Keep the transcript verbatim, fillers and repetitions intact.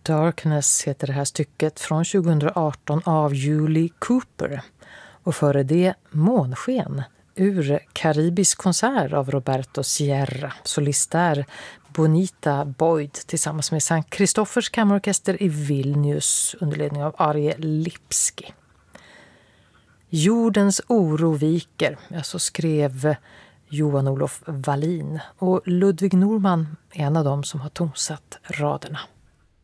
Darkness heter det här stycket från tjugohundraarton av Julie Cooper. Och före det Månsken ur Karibisk konsert av Roberto Sierra. Solist där Bonita Boyd tillsammans med Sankt Kristoffers kammarorkester i Vilnius under ledning av Arje Lipski. Jordens oro viker, ja, så skrev Johan-Olof Wallin, och Ludvig Norman är en av dem som har tonsatt raderna.